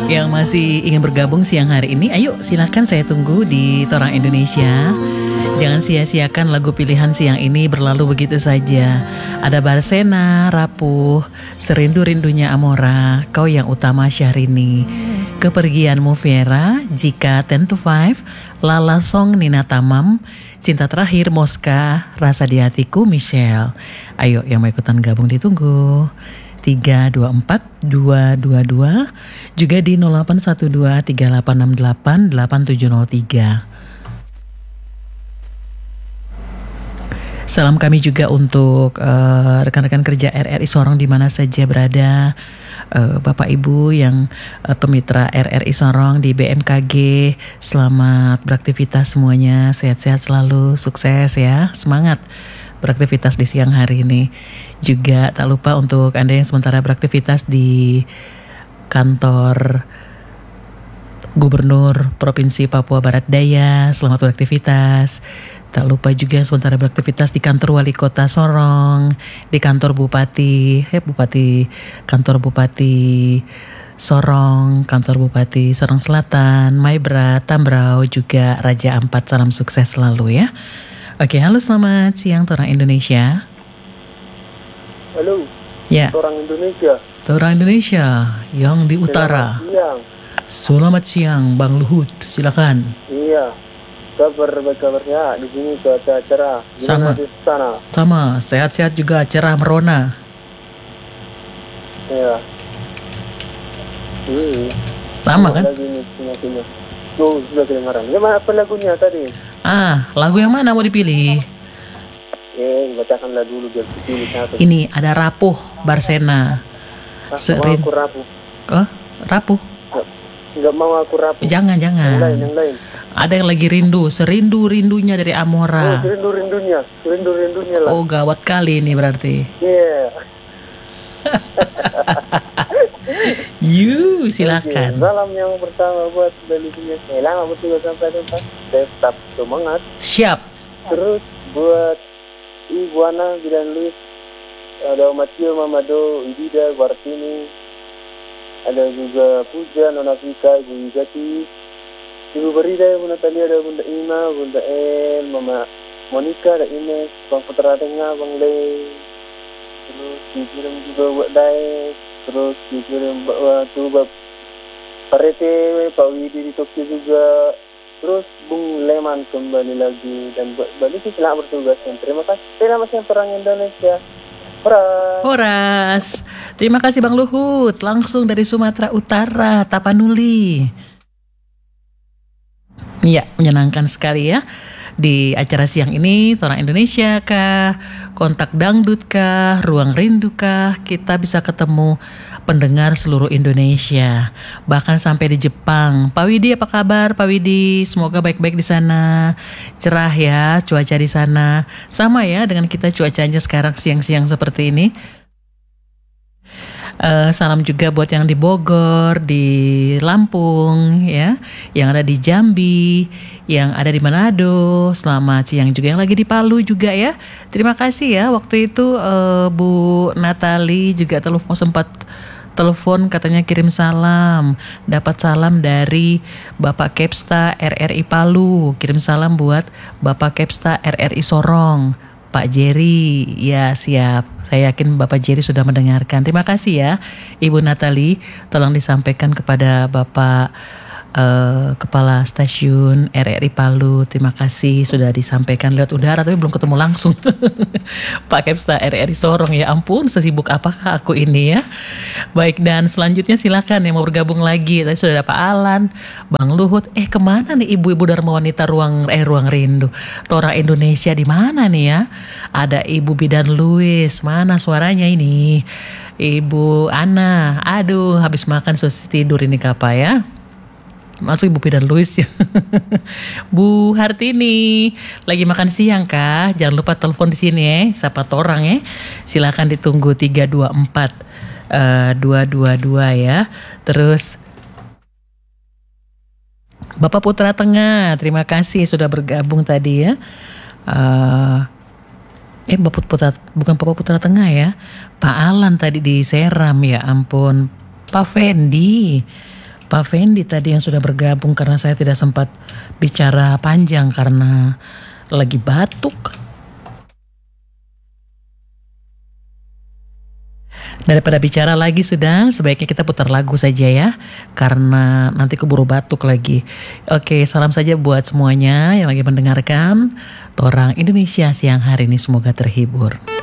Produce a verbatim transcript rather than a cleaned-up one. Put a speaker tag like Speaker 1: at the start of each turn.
Speaker 1: Yang masih ingin bergabung siang hari ini, ayo silakan, saya tunggu di Torang Indonesia. Jangan sia-siakan lagu pilihan siang ini berlalu begitu saja. Ada Barsena, Rapuh, Serindu-rindunya Amora, Kau yang utama Syahrini, Kepergianmu Vera, Jika ten to five, Lala Song Nina Tamam, Cinta Terakhir Mosca, Rasa di Hatiku Michelle. Ayo yang mau ikutan gabung ditunggu. tiga dua empat dua dua dua, juga di nol delapan satu dua tiga delapan enam delapan delapan tujuh nol tiga. Salam kami juga untuk uh, rekan-rekan kerja R R I Sorong di mana saja berada, uh, Bapak Ibu yang uh, pemitra R R I Sorong di B M K G. Selamat beraktivitas semuanya, sehat-sehat selalu, sukses ya, semangat beraktivitas di siang hari ini. Juga tak lupa untuk Anda yang sementara beraktivitas di kantor Gubernur Provinsi Papua Barat Daya, selamat beraktivitas. Tak lupa juga sementara beraktivitas di kantor Wali Kota Sorong, di kantor Bupati, eh Bupati, kantor Bupati Sorong, kantor Bupati Sorong Selatan, Maibra, Tambrau, juga Raja Ampat. Salam sukses selalu ya. Oke, halo, selamat siang Torang Indonesia.
Speaker 2: Halo.
Speaker 1: Ya.
Speaker 2: Torang Indonesia.
Speaker 1: Torang Indonesia yang di utara.
Speaker 2: Selamat siang.
Speaker 1: Selamat siang, Bang Luhut. Silakan.
Speaker 2: Iya. Kabar baik kabarnya di sini cuaca cerah.
Speaker 1: Sama.
Speaker 2: Di sana?
Speaker 1: Sama, sehat-sehat juga, cerah merona.
Speaker 2: Iya. Hmm.
Speaker 1: Sama kan?
Speaker 2: Lagi nih punya-punya. Oh, sudah kedengaran. Gimana apa lagunya tadi?
Speaker 1: Ah, lagu yang mana mau dipilih?
Speaker 2: Eh, bacakanlah dulu biar dipilih satu.
Speaker 1: Ini ada Rapuh, Barsena.
Speaker 2: Ah,
Speaker 1: Serin.
Speaker 2: mau aku rapuh.
Speaker 1: Oh, Rapuh.
Speaker 2: Enggak mau aku rapuh.
Speaker 1: Jangan, jangan.
Speaker 2: Yang lain, yang lain.
Speaker 1: Ada yang lagi rindu, Serindu-rindunya dari
Speaker 2: Oh,
Speaker 1: Amora.
Speaker 2: rindu-rindunya. Rindu-rindunya lah.
Speaker 1: Oh, gawat kali ini berarti.
Speaker 2: Iya.
Speaker 1: Yu, silakan.
Speaker 2: Oke, salam yang pertama buat dari dunia lama betul sampai tempat. Tetap semangat.
Speaker 1: Siap.
Speaker 2: Terus buat Ibu Ana, Bidan Luis, ada Matio, Mamado, Idida, Bartini, ada juga Puja, Nona Vika, Ibu Jati, Ibu Berida, Bunda Talia, ada Bunda Ima, Bunda El, Mama Monica, ada Ines, Bang Putra Tengah, Bang Le, terus dikirim juga buat Dae, terus dikirim waktu Bab Parete, Pak Widi di Tokyo juga, terus Bung Leman kembali lagi, dan buat balik selamat bertugas. Terima kasih. Selamat siang Torang Indonesia. Horas.
Speaker 1: Horas. Terima kasih Bang Luhut, langsung dari Sumatera Utara, Tapanuli. Iya, menyenangkan sekali ya. Di acara siang ini, Torang Indonesia kah, Kontak Dangdut kah, Ruang Rindu kah, kita bisa ketemu pendengar seluruh Indonesia, bahkan sampai di Jepang. Pak Widi, apa kabar Pak Widi? Semoga baik-baik di sana, cerah ya cuaca di sana. Sama ya dengan kita cuacanya sekarang siang-siang seperti ini. Uh, salam juga buat yang di Bogor, di Lampung, ya, yang ada di Jambi, yang ada di Manado. Selamat siang juga yang lagi di Palu juga ya. Terima kasih ya. Waktu itu uh, Bu Natali juga telepon, sempat telepon katanya kirim salam. Dapat salam dari Bapak Kepsta R R I Palu. Kirim salam buat Bapak Kepsta R R I Sorong, Pak Jerry. Ya, siap. Saya yakin Bapak Jerry sudah mendengarkan. Terima kasih ya Ibu Natali. Tolong disampaikan kepada Bapak uh, Kepala Stasiun R R I Palu. Terima kasih sudah disampaikan lewat udara, tapi belum ketemu langsung. Pak Kepsta R R I Sorong, ya ampun, sesibuk apakah aku ini ya. Baik, dan selanjutnya silakan yang mau bergabung lagi. Tadi sudah ada Pak Alan, Bang Luhut. Eh, kemana nih ibu-ibu Dharma Wanita ruang eh ruang rindu Torang Indonesia, di mana nih ya? Ada Ibu Bidan Luis, mana suaranya ini? Ibu Ana, aduh habis makan susah tidur ini kapa ya. Masuk Ibu Bidan Luis ya. Bu Hartini, lagi makan siang kah? Jangan lupa telepon di sini ya, sapa torang ya. Silakan ditunggu tiga dua empat dua dua dua ya. Terus Bapak Putra Tengah, terima kasih sudah bergabung tadi ya. Uh, eh Bapak Putra, bukan Bapak Putra Tengah ya. Pak Alan tadi di Seram, ya ampun. Pak Fendi, Pak Fendi tadi yang sudah bergabung karena saya tidak sempat bicara panjang karena lagi batuk. Daripada bicara lagi sudah, sebaiknya kita putar lagu saja ya, karena nanti keburu batuk lagi. Oke, salam saja buat semuanya yang lagi mendengarkan. Torang Indonesia siang hari ini semoga terhibur.